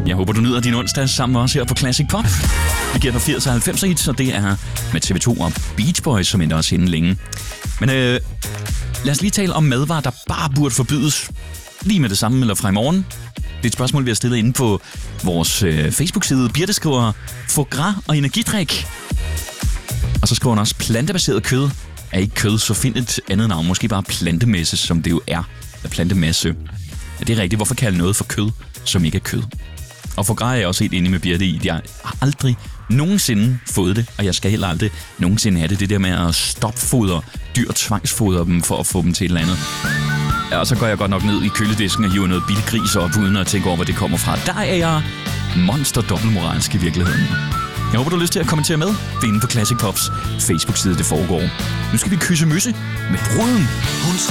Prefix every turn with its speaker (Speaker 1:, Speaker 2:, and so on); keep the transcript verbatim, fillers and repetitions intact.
Speaker 1: Jeg håber, du nyder din onsdag sammen med os her på Classic Pop. Vi giver dig firs og halvfems hits, og det er med T V to og Beach Boys, som endte også inden længe. Men øh, lad os lige tale om madvarer, der bare burde forbydes. Lige med det samme eller fra i morgen. Det er et spørgsmål, vi har stillet inde på vores øh, Facebook-side. Birte skriver foie gras og energidrik. Og så skriver hun også, plantebaseret kød er ikke kød, så find et andet navn. Måske bare plantemesse, som det jo er. Plantemasse. Ja, det er rigtigt. Hvorfor kalde noget for kød, som ikke er kød? Og foie gras er jeg også helt enig med Birte i. Jeg har aldrig nogensinde fået det, og jeg skal heller aldrig nogensinde have det. Det der med at stopfodre dyr, tvangsfodre dem for at få dem til et eller andet. Ja, og så går jeg godt nok ned i køledisken og hiver noget bilgris op, uden at tænke over, hvor det kommer fra. Der er jeg monster dobbeltmoralsk i virkeligheden. Jeg håber, du har lyst til at kommentere med. Det er inde på Classic Pops Facebook-side, det foregår. Nu skal vi kysse mysse med bruden.